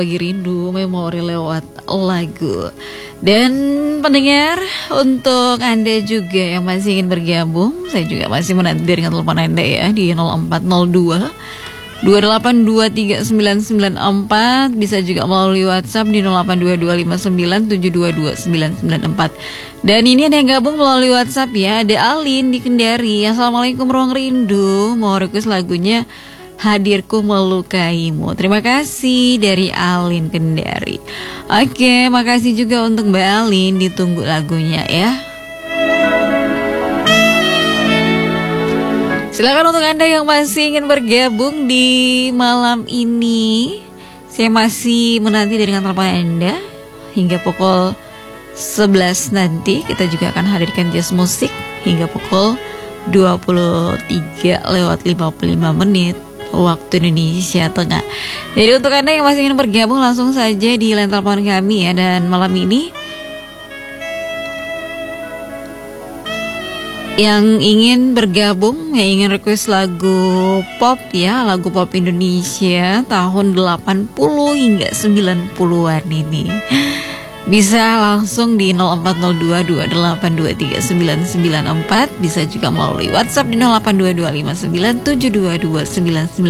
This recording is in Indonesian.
Bagi rindu memori lewat lagu. Dan pendengar, untuk Anda juga yang masih ingin bergabung, saya juga masih menanti dengan telepon Anda ya di 0402 28239994, bisa juga melalui WhatsApp di 082259722994. Dan ini ada yang gabung melalui WhatsApp ya, ada Alin di Kendari. Assalamualaikum Ruang Rindu, mau request lagunya Hadirku Melukaimu. Terima kasih dari Alin Kendari. Oke, makasih juga untuk Mbak Alin, ditunggu lagunya ya. Silakan untuk Anda yang masih ingin bergabung di malam ini. Saya masih menanti dengan telepon Anda hingga pukul 11 nanti. Kita juga akan hadirkan jazz musik hingga pukul 23:55 waktu Indonesia Tengah. Jadi untuk Anda yang masih ingin bergabung, langsung saja di line telepon kami ya. Dan malam ini yang ingin bergabung, yang ingin request lagu pop ya, lagu pop Indonesia tahun 80 hingga 90-an ini, bisa langsung di 040228239994, bisa juga melalui WhatsApp di 082259722299.